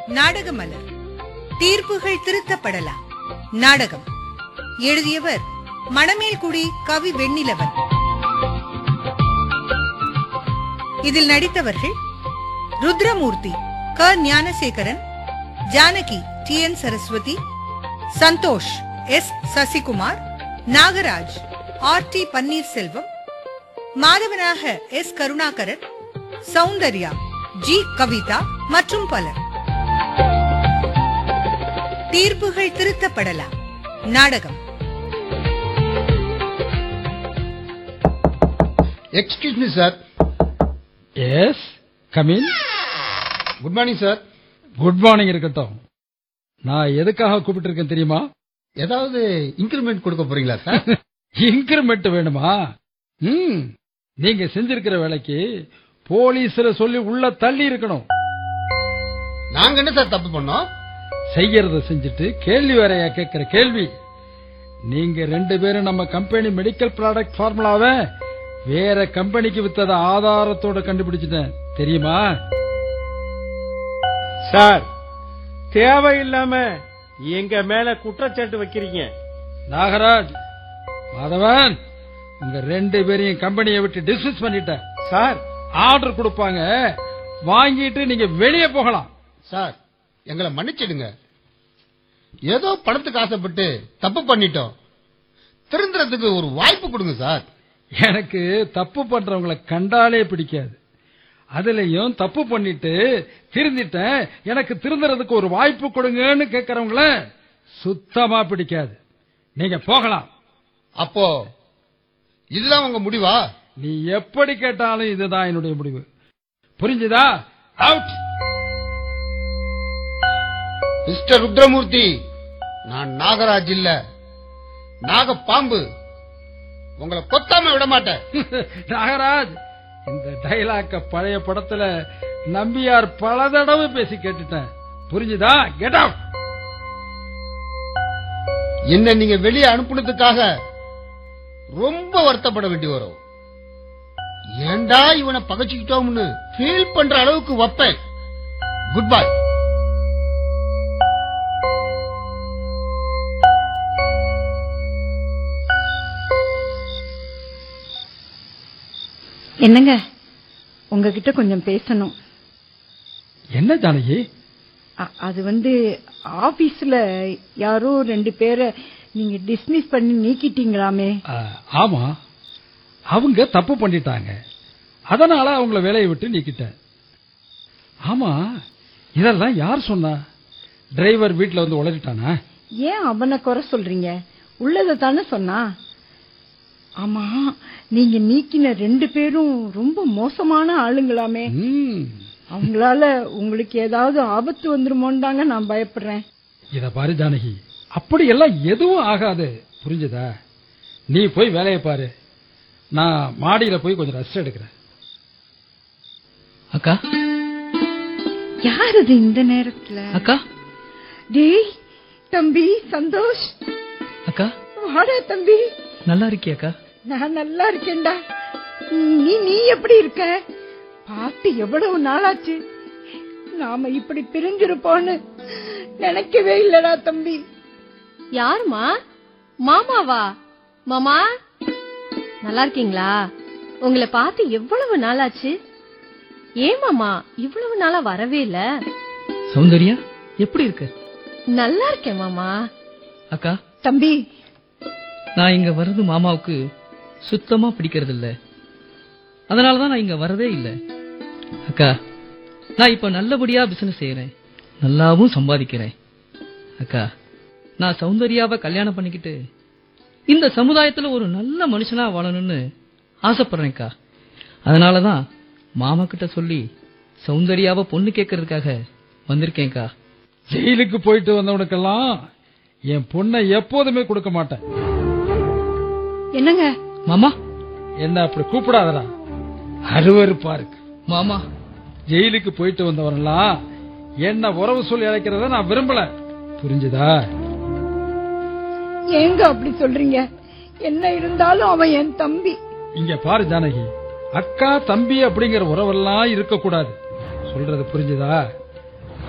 நாடகமலர். தீர்ப்புகள் திருத்தப்படலாம். நாடகம் எழுதியவர் மணமேல்குடி கவி வெண்ணிலவன். இதில் நடித்தவர்கள் ருத்ரமூர்த்தி க Gnanasekaran, Janaki T N Saraswati, Santhosh S Sasikumar, Nagaraj R D Panneerselvam, மாதவனாக S Karunakaran, Soundarya G Kavitha மற்றும் பலர். தீர்ப்புகள் திருத்தப்படலாம். நாடகம். Excuse me sir. S, come in. Good morning sir. Good morning இருக்கட்டும். நான் எதுக்காக கூப்பிட்டு இருக்கேன் தெரியுமா? ஏதாவது இன்கிரிமெண்ட் கொடுக்க போறீங்களா சார்? இன்கிரிமெண்ட் வேணுமா? நீங்க செஞ்சிருக்கிற வேலைக்கு போலீஸ்ல சொல்லி உள்ள தள்ளி இருக்கணும். நாங்க என்ன சார் தப்பு பண்ணோம்? செய்யறத செஞ்சுட்டு கேள்வி வேறையா கேட்கிற கேள்வி? நீங்க 2 பேரும் நம்ம கம்பெனி மெடிக்கல் ப்ராடக்ட் ஃபார்முலாவை வேற கம்பெனிக்கு வித்தத ஆதாரத்தோட கண்டுபிடிச்சிட்டேன் தெரியுமா? சார், தேவையில்லாம எங்க மேல குற்றச்சாட்டு வைக்கிறீங்க. நாகராஜ், மாதவன், உங்க 2 பேரையும் கம்பெனியை விட்டு டிஸ்மிஸ் பண்ணிட்டேன். சார், ஆர்டர் கொடுப்பாங்க, வாங்கிட்டு நீங்க வெளியே போகலாம். சார், எங்களை மன்னிச்சிடுங்க. ஏதோ பணத்துக்கு ஆசைப்பட்டு தப்பு பண்ணிட்டோம். திருந்துறதுக்கு ஒரு வாய்ப்பு கொடுங்க சார். எனக்கு தப்பு பண்றவங்களை கண்டாலே பிடிக்காது. அதுலயும் தப்பு பண்ணிட்டு திருந்திட்டேன், எனக்கு திருந்துறதுக்கு ஒரு வாய்ப்பு கொடுங்கன்னு கேட்கறவங்கள சுத்தமா பிடிக்காது. நீங்க போகலாம். அப்போ இதுதான் உங்க முடிவா? நீ எப்படி கேட்டாலும் இதுதான் என்னுடைய முடிவு. புரிஞ்சுதா? அவுட். மிஸ்டர் ருத்ரமூர்த்தி, நான் நாகராஜ் இல்ல, நாகப்பாம்பு. உங்களை கொத்தாம விட மாட்டேன். நாகராஜ், இந்த டைலாக்க பழைய படத்துல நம்பியார் பல தடவை பேசி கேட்டுட்டேன். புரிஞ்சுதா? Get out. என்ன நீங்க வெளியே அனுப்புனதுக்காக ரொம்ப வருத்தப்பட வேண்டி வரும். ஏண்டா இவனை பகச்சுக்கிட்டோம்னு ஃபீல் பண்ற அளவுக்கு வைப்பேன். Good bye. என்னங்க, உங்ககிட்ட கொஞ்சம் பேசணும். என்ன ஜானகி? அது ஆபீஸ்ல யாரோ 2 பேரை நீங்க டிஸ்மிஸ் பண்ணி நீக்கிட்டீங்களாமே? ஆமா, அவங்க தப்பு பண்ணிட்டாங்க. அதனால அவங்கள வேலையை விட்டு நீக்கிட்டேன். ஆமா, இதெல்லாம் யார் சொன்னா? டிரைவர் வீட்டுல வந்து உளறிட்டானா? ஏன் அவனை குறை சொல்றீங்க? உள்ளத தானே சொன்னா. ஆமா, நீங்க நீக்கின 2 பேரும் ரொம்ப மோசமான ஆளுங்களாமே. அவங்களால உங்களுக்கு ஏதாவது ஆபத்து வந்துருமோன்னு நான் பயப்படுறேன். இத பாரு ஜானகி, அப்படி எல்லாம் எதுவும் ஆகாது. புரிஞ்சுதா? நீ போய் வேலையை பாரு, நான் மாடியில போய் கொஞ்சம் ரெஸ்ட் எடுக்கிறேன். அக்கா, யார் அது இந்த நேரத்துல? அக்கா. டேய் தம்பி சந்தோஷ். அக்கா, வாடா தம்பி. நல்லா இருக்கியாக்கா? நான் நல்லா இருக்கேன்டா. நீ எப்படி இருக்க? பார்த்து எவ்வளவு நாளாச்சு. நாம இப்படி பிரிஞ்சிருப்போன்னு நினைக்கவே இல்லடா தம்பி. யாருமா? மாமாவா? மாமா, நல்லா இருக்கீங்களா? உங்களை பார்த்து எவ்வளவு நாளாச்சு. ஏன் மாமா இவ்வளவு நாளா வரவே இல்ல? சௌந்தர்யா, எப்படி இருக்க? நல்லா இருக்கேன் மாமா. அக்கா, தம்பி, நான் இங்க வர்றது மாமாவுக்கு சுத்தமா பிடிக்கிறது இல்ல. அதனாலதான் நான் இங்க வரதே இல்ல. அக்கா, நான் இப்ப நல்லபடியா பிசினஸ் செய்யறேன், நல்லாவும் சம்பாதிக்கிறேன். அக்கா, நான் சௌந்தர்யாவை கல்யாணம் பண்ணிக்கிட்டு இந்த சமுதாயத்துல ஒரு நல்ல மனுஷனா வாழணும்னு ஆசைப்படுறேன்க்கா. அதனாலதான் மாமா கிட்ட சொல்லி சௌந்தர்யாவை பொண்ணு கேட்கறதுக்காக வந்திருக்கேன்க்கா. ஜெயிலுக்கு போயிட்டு வந்தவனுக்கெல்லாம் என் பொண்ணை எப்போதுமே கொடுக்க மாட்டேன். என்னங்க மாமா? என்ன அப்படி கூப்பிடாதடா, அருவருப்பா இருக்கு. மாமா, ஜெயிலுக்கு போயிட்டு வந்தவரெல்லாம் என்ன உறவு சொல்லி அழைக்கிறத நான் விரும்பல. புரிஞ்சுதா? ஏங்க அப்படி சொல்றீங்க? என்ன இருந்தாலும் அவன் என் தம்பி. இங்க பாரு ஜானகி, அக்கா தம்பி அப்படிங்கிற உறவெல்லாம் இருக்க கூடாது. சொல்றது புரிஞ்சுதா?